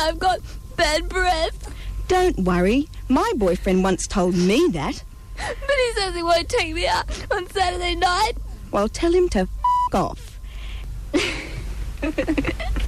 I've got bad breath. Don't worry. My boyfriend once told me that. But he says he won't take me out on Saturday night. Well, tell him to f*** off.